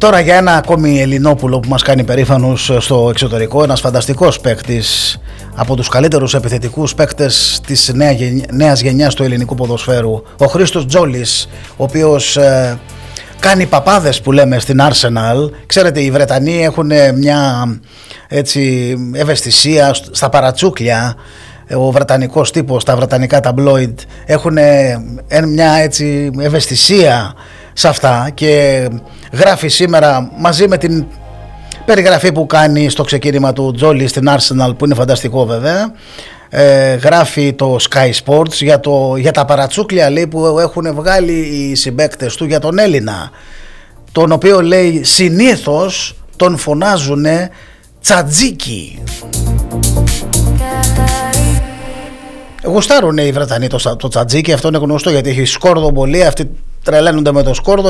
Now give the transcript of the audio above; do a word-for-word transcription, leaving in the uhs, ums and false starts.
Τώρα για ένα ακόμη Ελληνόπουλο που μας κάνει περήφανους στο εξωτερικό, ένας φανταστικός παίκτης, από τους καλύτερους επιθετικούς παίκτες της νέα, νέας γενιάς του ελληνικού ποδοσφαίρου, ο Χρήστος Τζόλης, ο οποίος ε, κάνει παπάδες που λέμε στην Arsenal. Ξέρετε, οι Βρετανοί έχουν μια έτσι, ευαισθησία στα παρατσούκλια. Ο βρετανικός τύπος, τα βρετανικά ταμπλόιντ έχουν μια έτσι ευαισθησία σε αυτά και γράφει σήμερα μαζί με την περιγραφή που κάνει στο ξεκίνημα του Τζόλι στην Arsenal, που είναι φανταστικό βέβαια, ε, γράφει το Sky Sports για, το, για τα παρατσούκλια, λέει, που έχουν βγάλει οι συμπαίκτες του για τον Έλληνα, τον οποίο, λέει, συνήθως τον φωνάζουνε Τσατζίκι. Γουστάρουνε οι Βρετανοί το, το Τσατζίκι, αυτό είναι γνωστό γιατί έχει σκόρδο πολύ, αυτοί τρελαίνονται με το σκόρδο.